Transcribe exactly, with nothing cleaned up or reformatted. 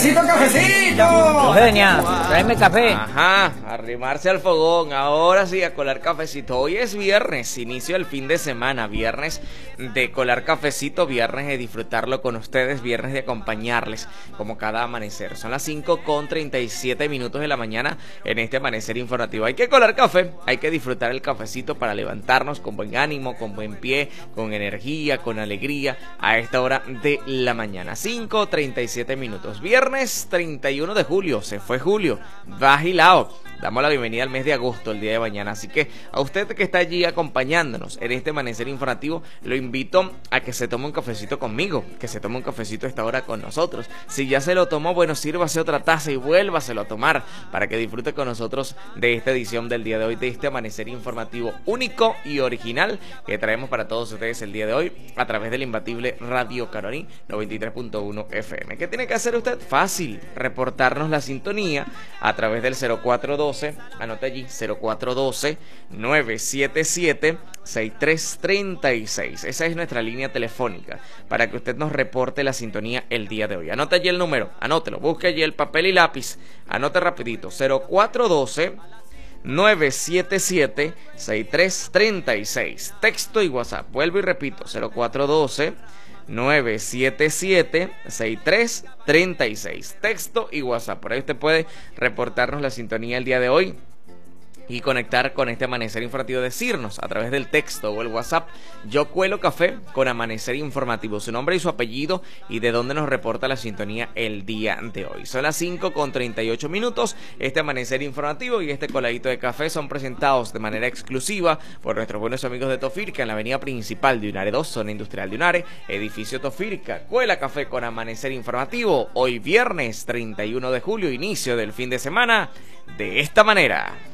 cafecito, cafecito! Eugenia, tráeme café. Ajá, arrimarse al fogón, ahora sí, a colar cafecito. Hoy es viernes, inicio del fin de semana, viernes de colar cafecito, viernes de disfrutarlo con ustedes, viernes de acompañarles como cada amanecer. Son las cinco con treinta y siete minutos de la mañana en este amanecer informativo. Hay que colar café, hay que disfrutar el cafecito para levantarnos con buen ánimo, con buen pie, con energía, con alegría a esta hora de la mañana. cinco treinta y siete minutos, viernes treinta y uno de julio, se fue julio, va agilado. Damos la bienvenida al mes de agosto, el día de mañana. Así que a usted que está allí acompañándonos en este amanecer informativo, lo invito a que se tome un cafecito conmigo, que se tome un cafecito a esta hora con nosotros. Si ya se lo tomó, bueno, sírvase otra taza y vuélvaselo a tomar para que disfrute con nosotros de esta edición del día de hoy, de este amanecer informativo único y original que traemos para todos ustedes el día de hoy a través del imbatible Radio Caroní noventa y tres punto uno F M. ¿Qué tiene que hacer usted? Fácil, reportarnos la sintonía a través del cero cuatro doce, anota allí, cero cuatro doce, nueve siete siete, seis tres tres seis. Esa es nuestra línea telefónica para que usted nos reporte la sintonía el día de hoy. Anote allí el número, anótelo, busque allí el papel y lápiz, anote rapidito, cero cuatro doce, nueve siete siete, seis tres tres seis. Texto y WhatsApp, vuelvo y repito, cero cuatro doce, nueve siete siete, seis tres tres seis. Texto y WhatsApp. Por ahí usted puede reportarnos la sintonía el día de hoy y conectar con este amanecer informativo, decirnos a través del texto o el WhatsApp: yo cuelo café con amanecer informativo, su nombre y su apellido y de dónde nos reporta la sintonía el día de hoy. Son las cinco con treinta y ocho minutos. Este amanecer informativo y este coladito de café son presentados de manera exclusiva por nuestros buenos amigos de Tofirca en la avenida principal de Unare dos, zona industrial de Unare, edificio Tofirca. Cuela café con amanecer informativo, hoy viernes treinta y uno de julio, inicio del fin de semana, de esta manera.